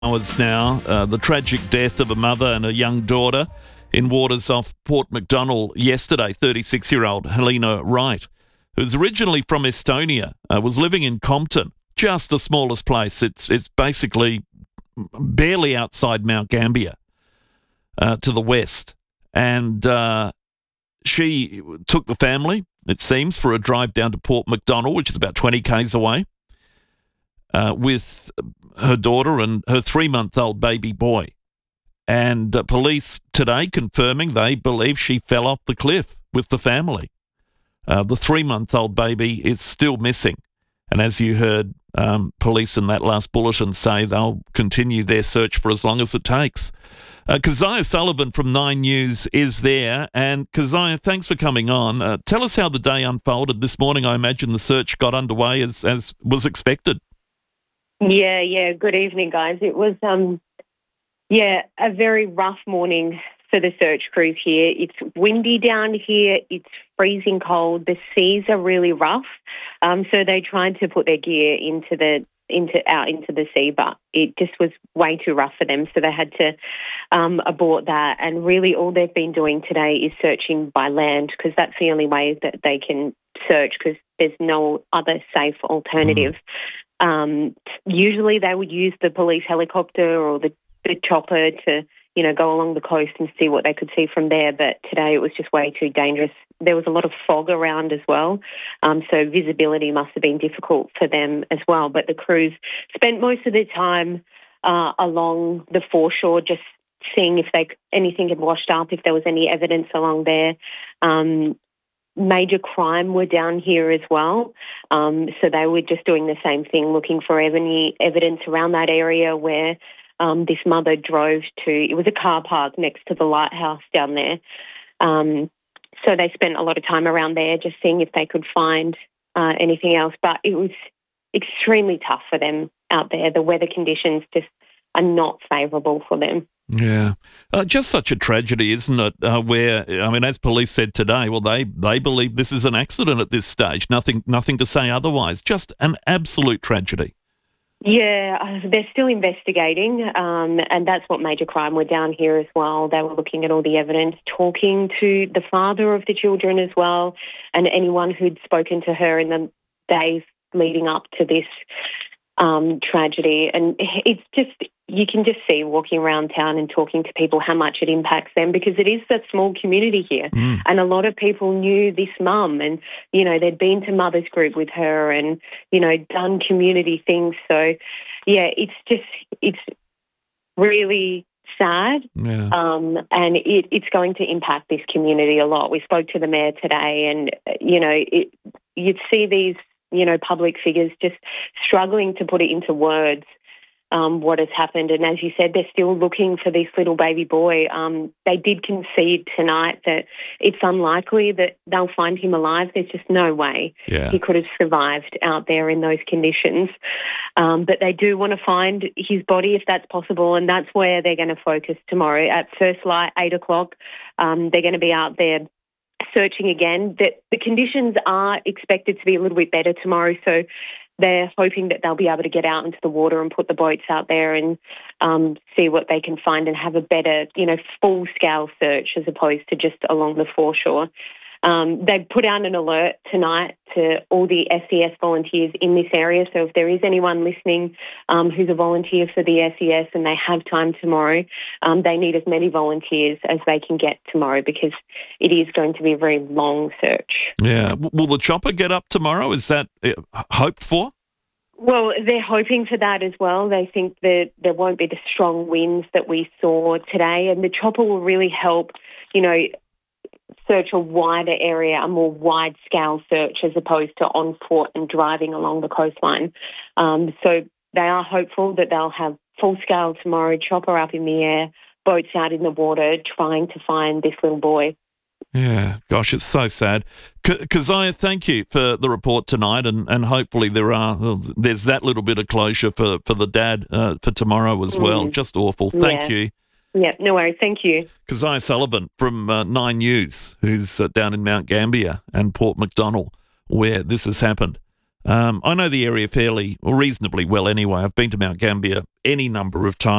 Hours now, the tragic death of a mother and a young daughter in waters off Port Macdonald yesterday. 36-year-old Helena Wright, who's originally from Estonia, was living in Compton, just the smallest place. It's basically barely outside Mount Gambier, to the west. And she took the family, it seems, for a drive down to Port Macdonald, which is about 20 k's away, with her daughter and her 3-month-old baby boy. And police today confirming they believe she fell off the cliff with the family. The 3-month-old baby is still missing. And as you heard, police in that last bulletin say they'll continue their search for as long as it takes. Keziah Sullivan from 9 News is there. And Keziah, thanks for coming on. Tell us how the day unfolded this morning. I imagine the search got underway as was expected. Yeah. Good evening, guys. It was, a very rough morning for the search crews here. It's windy down here. It's freezing cold. The seas are really rough. So they tried to put their gear out into the sea, but it just was way too rough for them. So they had to abort that. And really all they've been doing today is searching by land, because that's the only way that they can search, because there's no other safe alternative. Usually they would use the police helicopter or the chopper to, go along the coast and see what they could see from there. But today it was just way too dangerous. There was a lot of fog around as well. So visibility must have been difficult for them as well. But the crews spent most of their time along the foreshore, just seeing if anything had washed up, if there was any evidence along there. Major crime were down here as well. So they were just doing the same thing, looking for any evidence around that area where this mother drove to. It was a car park next to the lighthouse down there. So they spent a lot of time around there just seeing if they could find anything else. But it was extremely tough for them out there. The weather conditions just are not favourable for them. Yeah. Just such a tragedy, isn't it? Where, as police said today, well, they believe this is an accident at this stage. Nothing to say otherwise. Just an absolute tragedy. Yeah, they're still investigating, and that's what Major Crime were down here as well. They were looking at all the evidence, talking to the father of the children as well, and anyone who'd spoken to her in the days leading up to this tragedy. And it's just, you can just see walking around town and talking to people how much it impacts them, because it is a small community here. And a lot of people knew this mum and, they'd been to Mother's Group with her and, done community things. So, yeah, it's really sad. Yeah. And it's going to impact this community a lot. We spoke to the mayor today and, you'd see these public figures just struggling to put it into words, what has happened. And as you said, they're still looking for this little baby boy. They did concede tonight that it's unlikely that they'll find him alive. There's just no way he could have survived out there in those conditions. But they do want to find his body if that's possible, and that's where they're going to focus tomorrow. At first light, 8 o'clock, they're going to be out there searching again. The conditions are expected to be a little bit better tomorrow, so they're hoping that they'll be able to get out into the water and put the boats out there and see what they can find and have a better, full-scale search as opposed to just along the foreshore. They put out an alert tonight to all the SES volunteers in this area. So if there is anyone listening who's a volunteer for the SES and they have time tomorrow, they need as many volunteers as they can get tomorrow, because it is going to be a very long search. Yeah. Will the chopper get up tomorrow? Is that hoped for? Well, they're hoping for that as well. They think that there won't be the strong winds that we saw today, and the chopper will really help, search a wider area, a more wide-scale search, as opposed to on foot and driving along the coastline. So they are hopeful that they'll have full-scale tomorrow, chopper up in the air, boats out in the water, trying to find this little boy. Yeah, gosh, it's so sad. Keziah, thank you for the report tonight, and hopefully there's that little bit of closure for the dad for tomorrow as well. Just awful. Thank you. Yeah, no worries. Thank you. Keziah Sullivan from 9 News, who's down in Mount Gambier and Port Macdonald, where this has happened. I know the area fairly or reasonably well anyway. I've been to Mount Gambier any number of times.